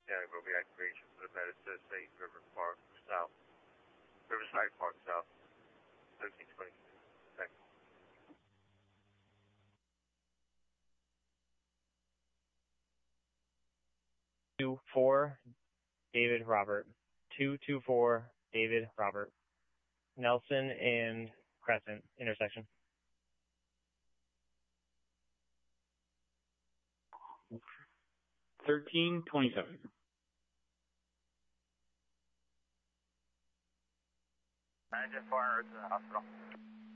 Danville reactivation for the Medicine State River Park South. Riverside Park South. 1320. Thanks. 224 David Robert. 224 David Robert. Nelson and Crescent intersection. 1327. Engine fire to the hospital.